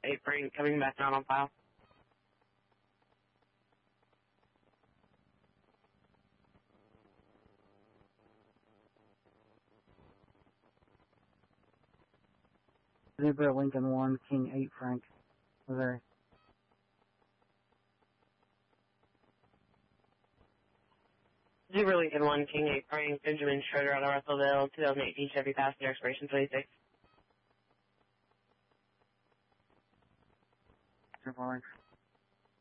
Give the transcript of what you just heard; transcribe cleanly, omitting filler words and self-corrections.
8 Frank, coming back down on file. Zebra Lincoln 1, King 8 Frank, Missouri. Zebra Lincoln 1, King 8 Frank, Benjamin Schroeder out of Russellville, 2018 Chevy passenger, expiration 26. Zebra Lincoln.